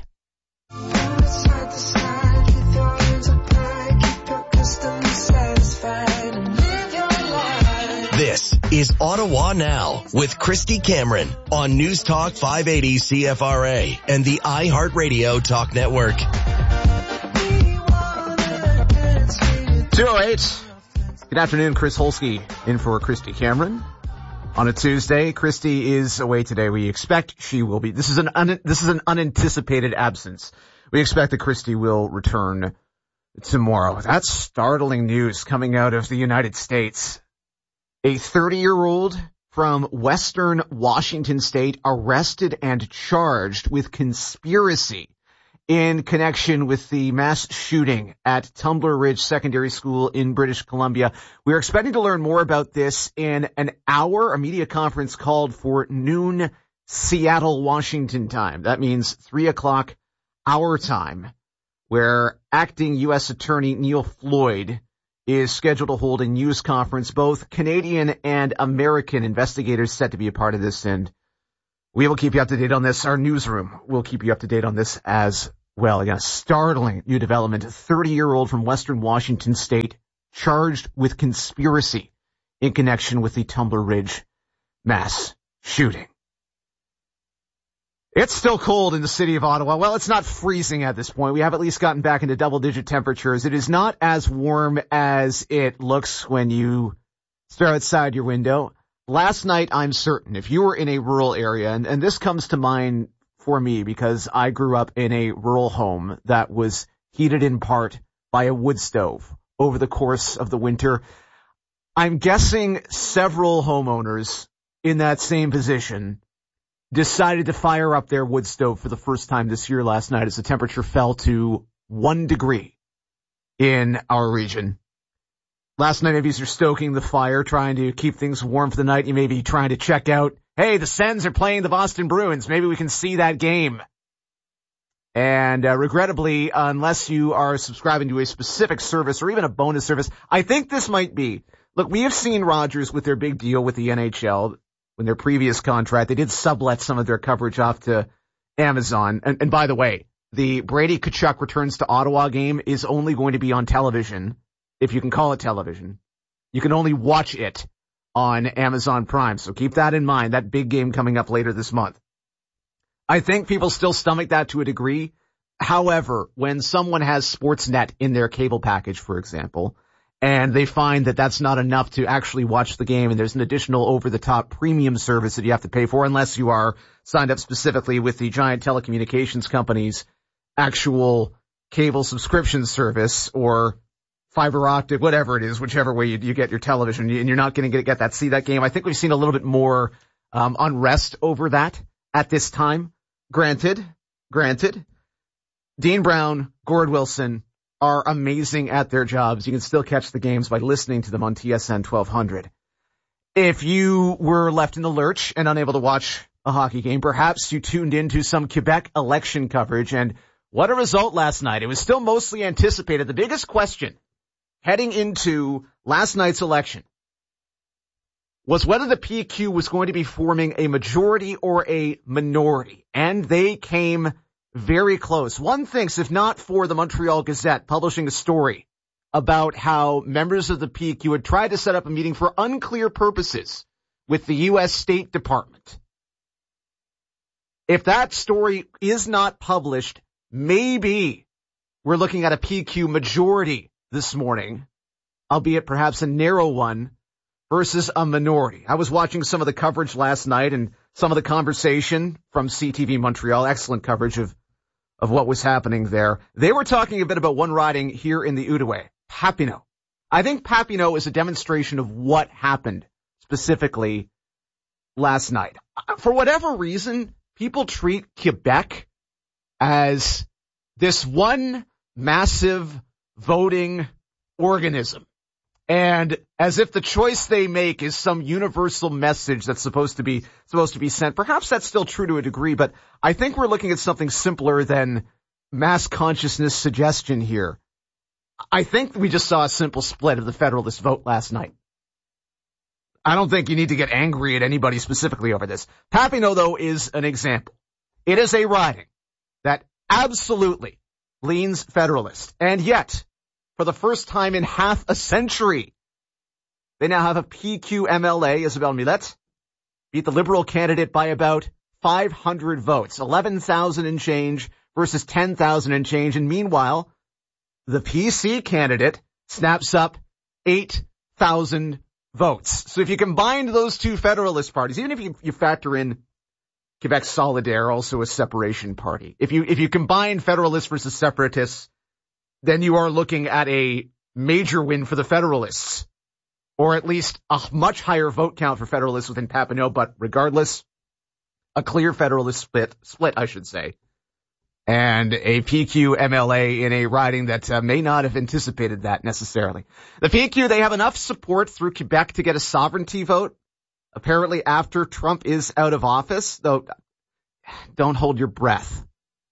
This is Ottawa Now with Christy Cameron on News Talk five eighty C F R A and the iHeartRadio Talk Network. two oh eight. Good afternoon, Chris Holsky in for Christy Cameron. On a Tuesday, Christy is away today. We expect she will be. This is an un, this is an unanticipated absence. We expect that Christy will return tomorrow. That's startling news coming out of the United States. A thirty-year-old from Western Washington State arrested and charged with conspiracy in connection with the mass shooting at Tumbler Ridge Secondary School in British Columbia. We are expecting to learn more about this in an hour, a media conference called for noon Seattle, Washington time. That means three o'clock our time, where acting U S Attorney Neil Floyd is scheduled to hold a news conference. Both Canadian and American investigators set to be a part of this, and we will keep you up to date on this. Our newsroom will keep you up to date on this as well. Again, a startling new development. A thirty-year-old from Western Washington State charged with conspiracy in connection with the Tumbler Ridge mass shooting. It's still cold in the city of Ottawa. Well, it's not freezing at this point. We have at least gotten back into double-digit temperatures. It is not as warm as it looks when you stare outside your window. Last night, I'm certain, if you were in a rural area, and, and this comes to mind for me because I grew up in a rural home that was heated in part by a wood stove over the course of the winter. I'm guessing several homeowners in that same position decided to fire up their wood stove for the first time this year last night as the temperature fell to one degree in our region. Last night, maybe you're stoking the fire, trying to keep things warm for the night. You may be trying to check out, hey, the Sens are playing the Boston Bruins. Maybe we can see that game. And uh, regrettably, unless you are subscribing to a specific service or even a bonus service, I think this might be. Look, we have seen Rogers with their big deal with the N H L. In their previous contract, they did sublet some of their coverage off to Amazon. And, and by the way, the Brady Tkachuk returns to Ottawa game is only going to be on television, if you can call it television. You can only watch it on Amazon Prime. So keep that in mind, that big game coming up later this month. I think people still stomach that to a degree. However, when someone has Sportsnet in their cable package, for example, and they find that that's not enough to actually watch the game, and there's an additional over-the-top premium service that you have to pay for unless you are signed up specifically with the giant telecommunications company's actual cable subscription service or fiber optic, whatever it is, whichever way you, you get your television, and you're not going to get that see that game. I think we've seen a little bit more um, unrest over that at this time. Granted, granted, Dean Brown, Gord Wilson are amazing at their jobs. You can still catch the games by listening to them on T S N twelve hundred. If you were left in the lurch and unable to watch a hockey game, perhaps you tuned into some Quebec election coverage, and what a result last night. It was still mostly anticipated. The biggest question heading into last night's election was whether the P Q was going to be forming a majority or a minority, and they came very close. One thinks, if not for the Montreal Gazette publishing a story about how members of the P Q had tried to set up a meeting for unclear purposes with the U S State Department. If that story is not published, maybe we're looking at a P Q majority this morning, albeit perhaps a narrow one, versus a minority. I was watching some of the coverage last night and some of the conversation from C T V Montreal, excellent coverage of of what was happening there. They were talking a bit about one riding here in the Outaouais, Papineau. I think Papineau is a demonstration of what happened specifically last night. For whatever reason, people treat Quebec as this one massive voting organism, and as if the choice they make is some universal message that's supposed to be supposed to be sent. Perhaps that's still true to a degree, but I think we're looking at something simpler than mass consciousness suggestion here. I think we just saw a simple split of the Federalist vote last night. I don't think you need to get angry at anybody specifically over this. Papineau, though, is an example. It is a riding that absolutely leans Federalist, and yet, for the first time in half a century, they now have a P Q M L A, Isabelle Millette, beat the Liberal candidate by about five hundred votes, eleven thousand and change versus ten thousand and change. And meanwhile, the P C candidate snaps up eight thousand votes. So if you combine those two Federalist parties, even if you, you factor in Quebec Solidaire, also a separation party, if you, if you combine Federalists versus Separatists, then you are looking at a major win for the Federalists, or at least a much higher vote count for Federalists within Papineau, but regardless, a clear Federalist split, split, I should say, and a P Q M L A in a riding that uh, may not have anticipated that necessarily. The P Q, they have enough support through Quebec to get a sovereignty vote, apparently after Trump is out of office, though don't hold your breath.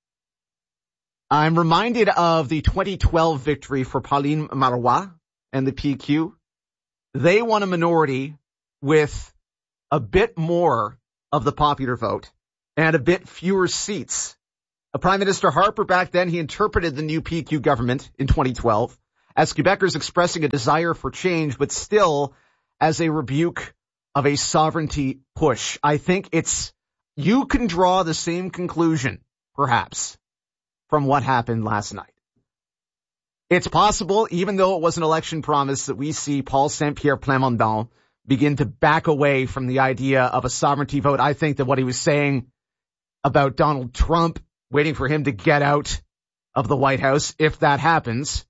I'm reminded of the twenty twelve victory for Pauline Marois and the P Q. They won a minority with a bit more of the popular vote and a bit fewer seats. A Prime Minister Harper back then, he interpreted the new P Q government in twenty twelve as Quebecers expressing a desire for change, but still as a rebuke of a sovereignty push. I think it's, you can draw the same conclusion, perhaps, from what happened last night. It's possible, even though it was an election promise, that we see Paul Saint-Pierre Plamondon begin to back away from the idea of a sovereignty vote. I think that what he was saying about Donald Trump, waiting for him to get out of the White House if that happens.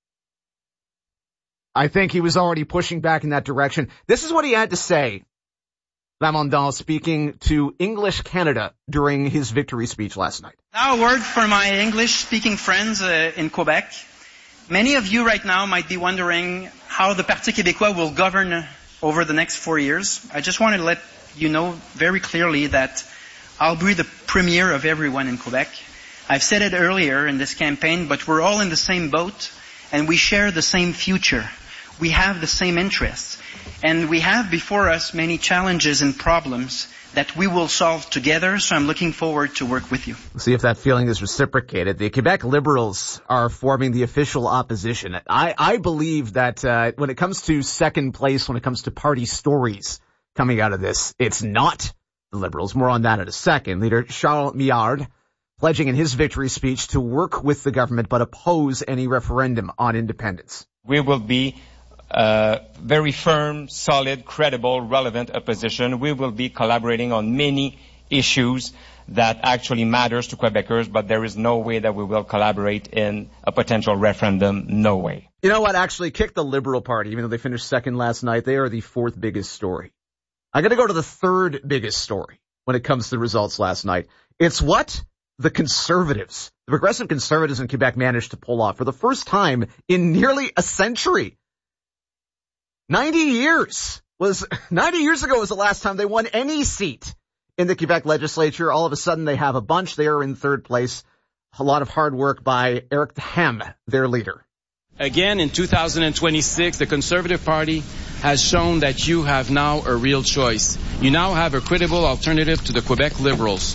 I think he was already pushing back in that direction. This is what he had to say, Lamondal, speaking to English Canada during his victory speech last night. Now a word for my English-speaking friends uh, in Quebec. Many of you right now might be wondering how the Parti Québécois will govern over the next four years. I just want to let you know very clearly that I'll be the premier of everyone in Quebec. I've said it earlier in this campaign, but we're all in the same boat and we share the same future. We have the same interests. And we have before us many challenges and problems that we will solve together, so I'm looking forward to work with you. We'll see if that feeling is reciprocated. The Quebec Liberals are forming the official opposition. I, I believe that uh, when it comes to second place, when it comes to party stories coming out of this, it's not the Liberals. More on that in a second. Leader Charles Millard pledging in his victory speech to work with the government but oppose any referendum on independence. We will be Uh, very firm, solid, credible, relevant opposition. We will be collaborating on many issues that actually matters to Quebecers, but there is no way that we will collaborate in a potential referendum. No way. You know what? Actually, kick the Liberal Party. Even though they finished second last night, they are the fourth biggest story. I got to go to the third biggest story when it comes to the results last night. It's what the Conservatives, the Progressive Conservatives in Quebec managed to pull off for the first time in nearly a century. ninety years was, ninety years ago was the last time they won any seat in the Quebec legislature. All of a sudden they have a bunch. They are in third place. A lot of hard work by Eric Ham, their leader. Again, in two thousand twenty-six, the Conservative Party has shown that you have now a real choice. You now have a credible alternative to the Quebec Liberals.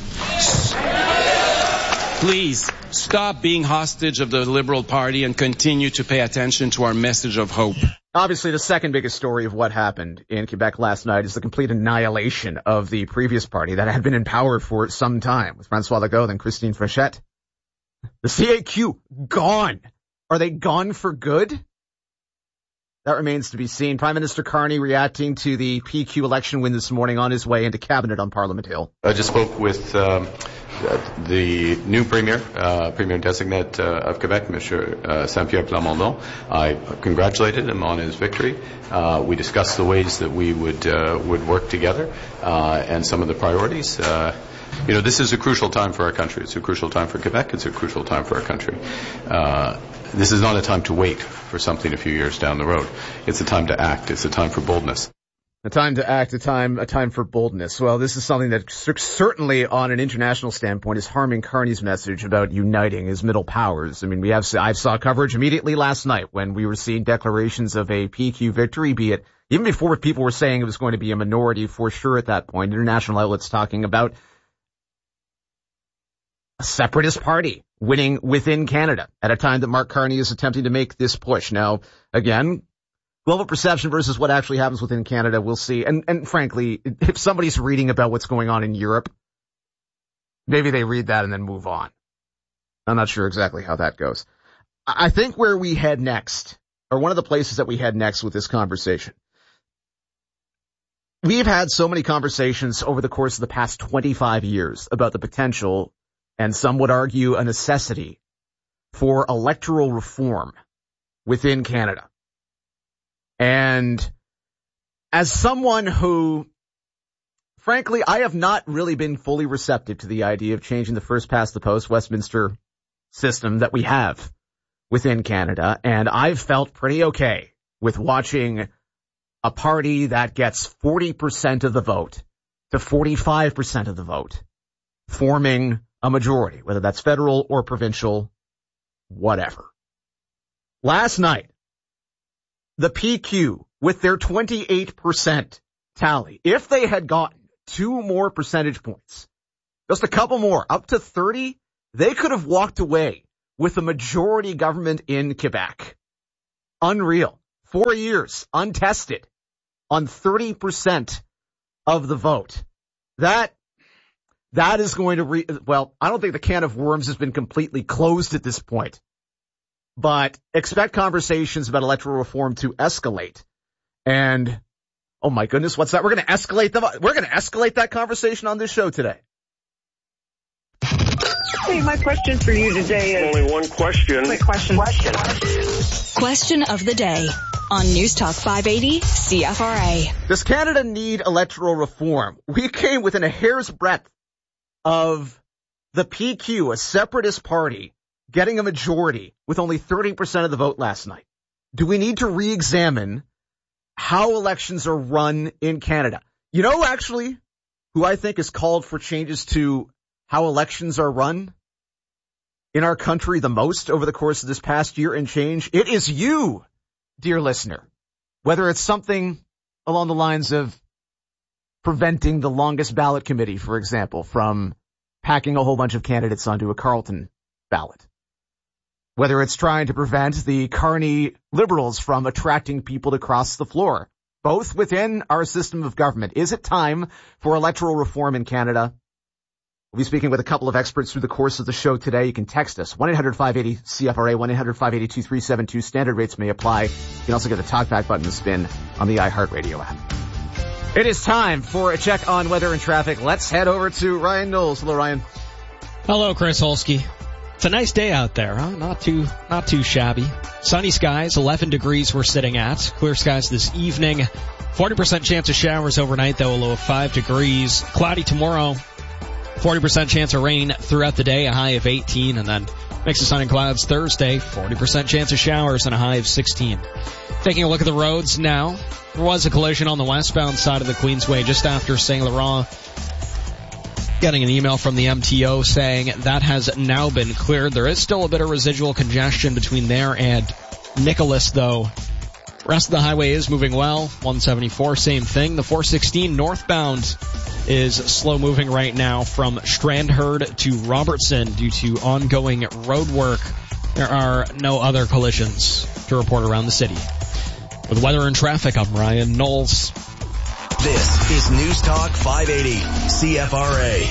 Please stop being hostage of the Liberal Party and continue to pay attention to our message of hope. Obviously, the second biggest story of what happened in Quebec last night is the complete annihilation of the previous party that had been in power for some time, with François Legault and Christine Fréchette. The C A Q, gone. Are they gone for good? That remains to be seen. Prime Minister Carney reacting to the P Q election win this morning on his way into Cabinet on Parliament Hill. I just spoke with um, the new Premier, uh, Premier-designate uh, of Quebec, Monsieur uh, Saint-Pierre Plamondon. I congratulated him on his victory. Uh, we discussed the ways that we would uh, would work together uh, and some of the priorities. Uh, you know, this is a crucial time for our country. It's a crucial time for Quebec. It's a crucial time for our country. Uh, this is not a time to wait for something a few years down the road. It's a time to act. It's a time for boldness. A time to act, a time, a time for boldness. Well, this is something that certainly on an international standpoint is harming Carney's message about uniting his middle powers. I mean, we have, I saw coverage immediately last night when we were seeing declarations of a P Q victory, be it even before people were saying it was going to be a minority for sure at that point. International outlets talking about a separatist party winning within Canada at a time that Mark Carney is attempting to make this push. Now, again, global perception versus what actually happens within Canada, we'll see. And, and frankly, if somebody's reading about what's going on in Europe, maybe they read that and then move on. I'm not sure exactly how that goes. I think where we head next, or one of the places that we head next with this conversation, we've had so many conversations over the course of the past twenty-five years about the potential, and some would argue a necessity, for electoral reform within Canada. And as someone who, frankly, I have not really been fully receptive to the idea of changing the first past the post Westminster system that we have within Canada, and I've felt pretty okay with watching a party that gets forty percent of the vote to forty-five percent of the vote forming a majority, whether that's federal or provincial, whatever. Last night, the P Q, with their twenty-eight percent tally, if they had gotten two more percentage points, just a couple more, up to thirty, they could have walked away with a majority government in Quebec. Unreal. Four years, untested, on thirty percent of the vote. That, that is going to re, well, I don't think the can of worms has been completely closed at this point. But expect conversations about electoral reform to escalate. And, oh my goodness, what's that? We're going to escalate the, we're going to escalate that conversation on this show today. Hey, my question for you today is... Only one question. Quick question. Question. Question of the day on News Talk five eighty C F R A. Does Canada need electoral reform? We came within a hair's breadth of the P Q, a separatist party, getting a majority with only thirty percent of the vote last night. Do we need to re-examine how elections are run in Canada? You know, actually, who I think has called for changes to how elections are run in our country the most over the course of this past year and change? It is you, dear listener. Whether it's something along the lines of preventing the longest ballot committee, for example, from packing a whole bunch of candidates onto a Carleton ballot. Whether it's trying to prevent the Carney Liberals from attracting people to cross the floor, both within our system of government. Is it time for electoral reform in Canada? We'll be speaking with a couple of experts through the course of the show today. You can text us, one eight hundred five eighty C F R A, one eight hundred five eight two three seven two. Standard rates may apply. You can also get the talkback button to spin on the iHeartRadio app. It is time for a check on weather and traffic. Let's head over to Ryan Knowles. Hello, Ryan. Hello, Chris Holsky. It's a nice day out there, huh? Not too, not too shabby. Sunny skies, eleven degrees we're sitting at. Clear skies this evening. forty percent chance of showers overnight, though, a low of five degrees. Cloudy tomorrow. forty percent chance of rain throughout the day, a high of eighteen, and then mix of sun and clouds Thursday, forty percent chance of showers and a high of sixteen. Taking a look at the roads now. There was a collision on the westbound side of the Queensway just after Saint Laurent. Getting an email from the M T O saying that has now been cleared. There is still a bit of residual congestion between there and Nicholas, though. Rest of the highway is moving well. one seventy-four, same thing. The four sixteen northbound is slow moving right now from Strandherd to Robertson due to ongoing road work. There are no other collisions to report around the city. With weather and traffic, I'm Ryan Knowles. This is News Talk five eighty C F R A.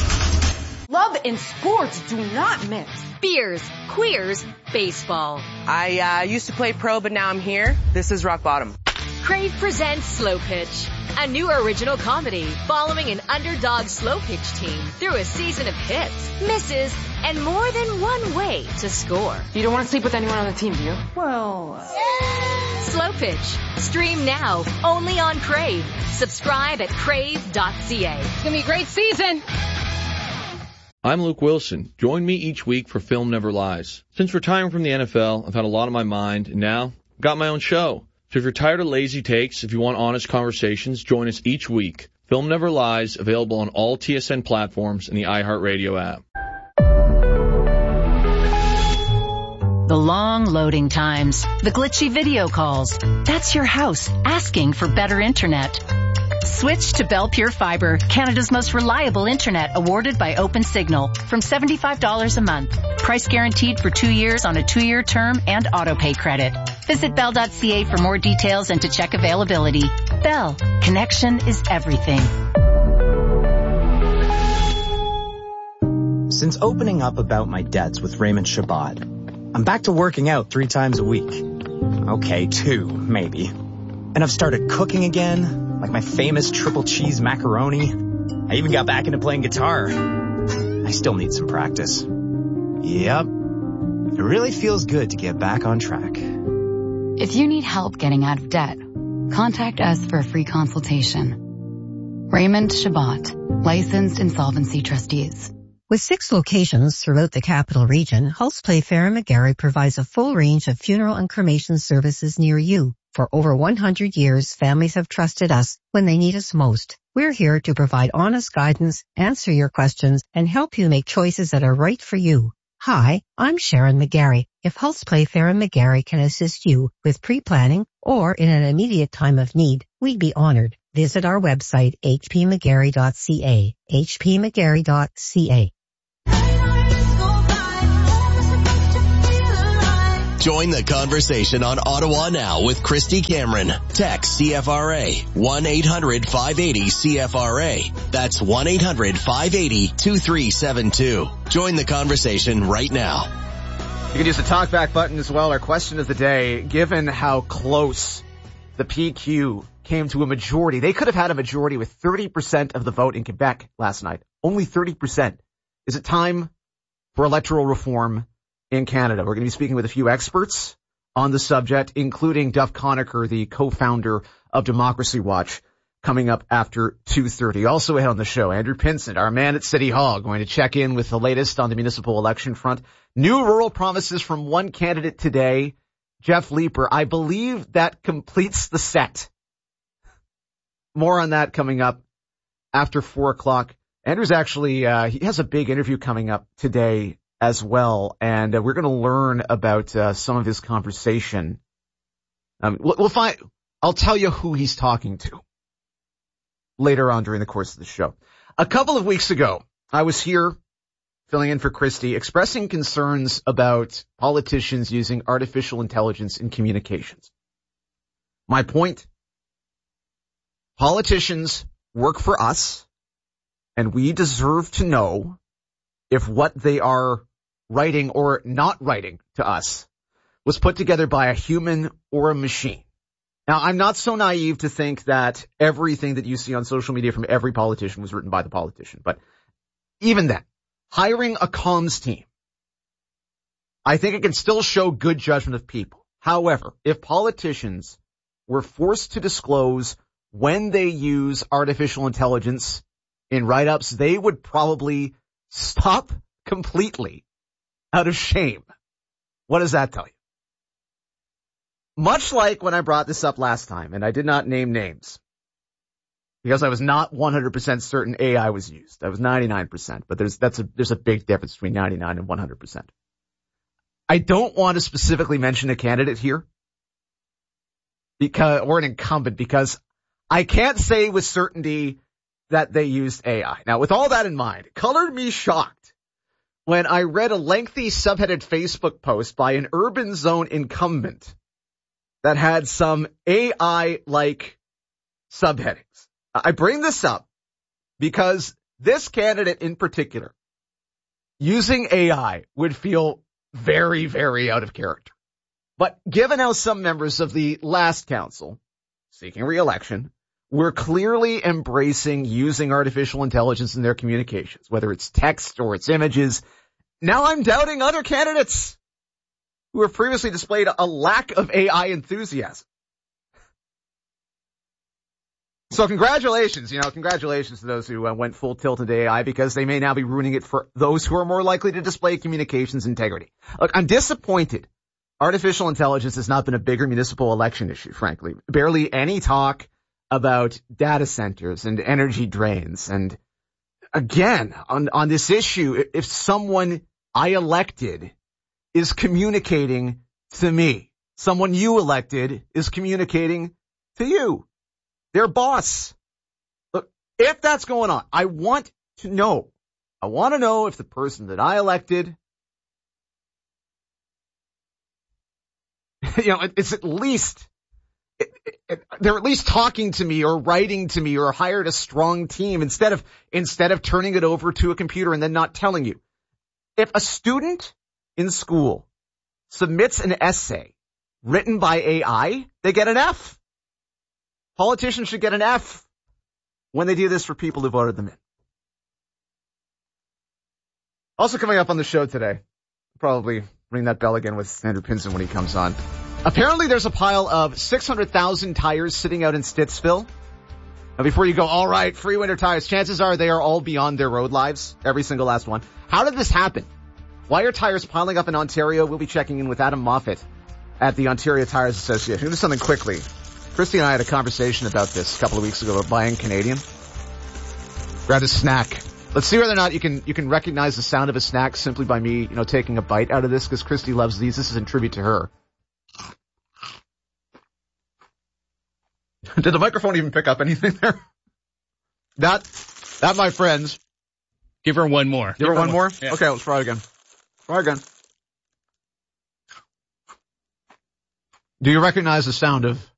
Love and sports do not mix. Beers, queers, baseball. I uh, used to play pro, but now I'm here. This is rock bottom. Crave presents Slow Pitch, a new original comedy following an underdog slow pitch team through a season of hits, misses, and more than one way to score. You don't want to sleep with anyone on the team, do you? Well... Uh... Slow Pitch. Stream now, only on Crave. Subscribe at crave dot c a. It's going to be a great season. I'm Luke Wilson. Join me each week for Film Never Lies. Since retiring from the N F L, I've had a lot on my mind, and now I've got my own show. So if you're tired of lazy takes, if you want honest conversations, join us each week. Film Never Lies, available on all T S N platforms and the iHeartRadio app. The long loading times, the glitchy video calls. That's your house asking for better internet. Switch to Bell Pure Fiber, Canada's most reliable internet, awarded by OpenSignal, from seventy-five dollars a month. Price guaranteed for two years on a two-year term and auto-pay credit. Visit bell dot c a for more details and to check availability. Bell, connection is everything. Since opening up about my debts with Raymond Chabot, I'm back to working out three times a week. Okay, two, maybe. And I've started cooking again, like my famous triple cheese macaroni. I even got back into playing guitar. I still need some practice. Yep. It really feels good to get back on track. If you need help getting out of debt, contact us for a free consultation. Raymond Chabot, licensed insolvency trustees. With six locations throughout the capital region, Hulse Playfair and McGarry provides a full range of funeral and cremation services near you. For over one hundred years, families have trusted us when they need us most. We're here to provide honest guidance, answer your questions, and help you make choices that are right for you. Hi, I'm Sharon McGarry. If Hulse Playfair and McGarry can assist you with pre-planning or in an immediate time of need, we'd be honored. Visit our website, h p mcgarry dot c a, h p mcgarry dot c a. Join the conversation on Ottawa Now with Christy Cameron. Text C F R A, one eight hundred five eighty C F R A. That's one eight hundred five eighty two three seven two. Join the conversation right now. You can use the talkback button as well. Our question of the day, given how close the P Q came to a majority, they could have had a majority with thirty percent of the vote in Quebec last night. Only thirty percent. Is it time for electoral reform in Canada. We're going to be speaking with a few experts on the subject, including Duff Conacher, the co-founder of Democracy Watch, coming up after two thirty. Also ahead on the show, Andrew Pinsent, our man at City Hall, going to check in with the latest on the municipal election front. New rural promises from one candidate today, Jeff Leeper. I believe that completes the set. More on that coming up after four o'clock. Andrew's actually, uh, he has a big interview coming up today as well, and uh, we're going to learn about uh, some of his conversation. Um, we'll, we'll find, I'll tell you who he's talking to later on during the course of the show. A couple of weeks ago, I was here filling in for Christy, expressing concerns about politicians using artificial intelligence in communications. My point, politicians work for us, and we deserve to know if what they are writing or not writing to us was put together by a human or a machine. Now, I'm not so naive to think that everything that you see on social media from every politician was written by the politician. But even then, hiring a comms team, I think it can still show good judgment of people. However, if politicians were forced to disclose when they use artificial intelligence in write-ups, they would probably stop completely out of shame. What does that tell you? Much like when I brought this up last time, and I did not name names, because I was not one hundred percent certain A I was used. I was ninety-nine percent, but there's, that's a, there's a big difference between ninety-nine and one hundred percent. I don't want to specifically mention a candidate here, because, or an incumbent, because I can't say with certainty that they used A I. Now, with all that in mind, it colored me shocked when I read a lengthy subheaded Facebook post by an urban zone incumbent that had some A I-like subheadings. I bring this up because this candidate in particular, using A I, would feel very, very out of character. But given how some members of the last council, seeking re-election, were clearly embracing using artificial intelligence in their communications, whether it's text or it's images, now I'm doubting other candidates who have previously displayed a lack of A I enthusiasm. So congratulations, you know, congratulations to those who uh, went full tilt into A I, because they may now be ruining it for those who are more likely to display communications integrity. Look, I'm disappointed. Artificial intelligence has not been a bigger municipal election issue, frankly. Barely any talk about data centers and energy drains. And again, on, on this issue, if someone I elected is communicating to me, someone you elected is communicating to you, their boss. Look, if that's going on, I want to know. I want to know if the person that I elected, you know, it's at least, it, it, they're at least talking to me or writing to me or hired a strong team instead of, instead of turning it over to a computer and then not telling you. If a student in school submits an essay written by A I, they get an F. Politicians should get an F when they do this for people who voted them in. Also coming up on the show today, probably ring that bell again with Andrew Pinson when he comes on. Apparently there's a pile of six hundred thousand tires sitting out in Stittsville. Now before you go, all right, free winter tires, chances are they are all beyond their road lives, every single last one. How did this happen? Why are tires piling up in Ontario? We'll be checking in with Adam Moffat at the Ontario Tires Association. We'll do something quickly. Christy and I had a conversation about this a couple of weeks ago about buying Canadian. Grab a snack. Let's see whether or not you can you can recognize the sound of a snack simply by me, you know, taking a bite out of this, because Christy loves these. This is in tribute to her. Did the microphone even pick up anything there? That, that, my friends. Give her one more. Give, Give her one, one more? Yeah. Okay, let's try again. Try again. Do you recognize the sound of